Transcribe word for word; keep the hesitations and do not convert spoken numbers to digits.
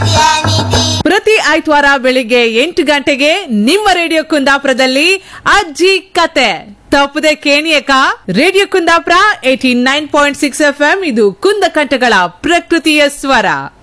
ಪ್ರತಿ ಆಯ್ತವಾರ ಬೆಳಿಗ್ಗೆ ಎಂಟು ಗಂಟೆಗೆ ನಿಮ್ಮ ರೇಡಿಯೋ ಕುಂದಾಪುರದಲ್ಲಿ ಅಜ್ಜಿ ಕತೆ ತಪ್ಪದೆ ಕೇಣಿಯಕ. Radio Kundapura eighty nine point six F M ಇದು ಕುಂದಕಂಠಗಳ ಪ್ರಕೃತಿಯ ಸ್ವರ.